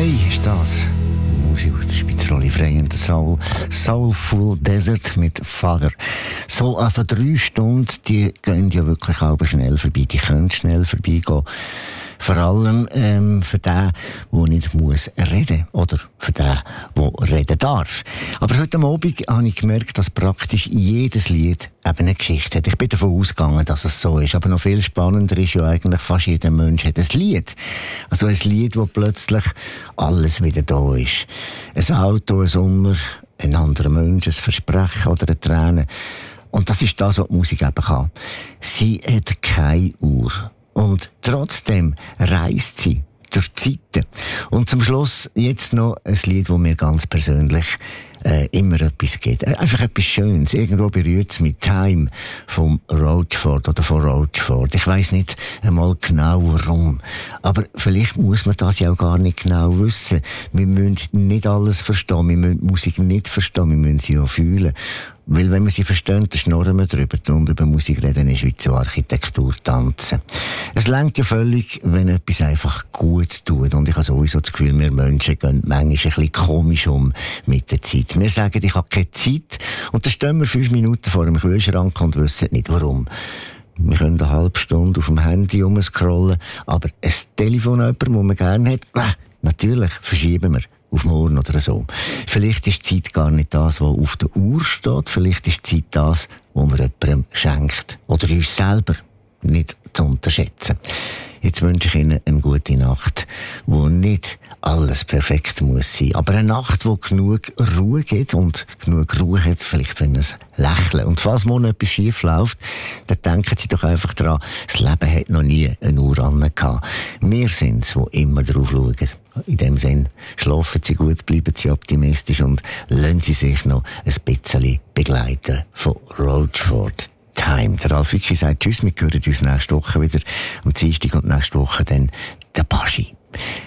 Frey ist das. Musik aus der Schweizer Rolli Frey und Soul. Soulful Desert mit Father. So, also 3 Stunden, die gehen ja wirklich auch schnell vorbei. Die können schnell vorbeigehen. Vor allem für den, der nicht muss reden oder für den, der reden darf. Aber heute Abend habe ich gemerkt, dass praktisch jedes Lied eben eine Geschichte hat. Ich bin davon ausgegangen, dass es so ist. Aber noch viel spannender ist ja eigentlich, fast jeder Mensch hat ein Lied. Also ein Lied, wo plötzlich alles wieder da ist. Ein Auto, ein Sommer, ein anderer Mensch, ein Versprechen oder eine Träne. Und das ist das, was die Musik eben kann. Sie hat keine Uhr. Und trotzdem reist sie durch die Zeiten. Und zum Schluss jetzt noch ein Lied, das mir ganz persönlich immer etwas gibt. Einfach etwas Schönes. Irgendwo berührt es mit Time vom Roachford oder von Roachford. Ich weiss nicht einmal genau warum. Aber vielleicht muss man das ja auch gar nicht genau wissen. Wir müssen nicht alles verstehen. Wir müssen die Musik nicht verstehen. Wir müssen sie auch fühlen. Weil wenn wir sie verstehen, dann schnurren wir drüber. Und über Musik reden ist wie zur Architektur tanzen. Es reicht ja völlig, wenn etwas einfach gut tut. Und ich habe sowieso das Gefühl, wir Menschen gehen manchmal ein bisschen komisch um mit der Zeit. Wir sagen, ich habe keine Zeit. Und dann stehen wir 5 Minuten vor dem Kühlschrank und wissen nicht warum. Wir können eine halbe Stunde auf dem Handy rumscrollen. Aber ein Telefon, jemand, das man gerne hat, natürlich verschieben wir. Auf morgen oder so. Vielleicht ist die Zeit gar nicht das, was auf der Uhr steht. Vielleicht ist die Zeit das, was man jemandem schenkt. Oder uns selber. Nicht zu unterschätzen. Jetzt wünsche ich Ihnen eine gute Nacht, wo nicht alles perfekt muss sein. Aber eine Nacht, wo genug Ruhe gibt und genug Ruhe hat, vielleicht wenn es lächeln. Und falls morgen etwas schief läuft, dann denken Sie doch einfach daran, das Leben hat noch nie eine Uhr gehabt. Wir sind es, die immer darauf schauen. In dem Sinn, schlafen Sie gut, bleiben Sie optimistisch und lassen Sie sich noch ein bisschen begleiten von Roachford. Time. Der Ralf Wicki sagt Tschüss, wir hören uns nächste Woche wieder am Dienstag und nächste Woche dann der Baschi.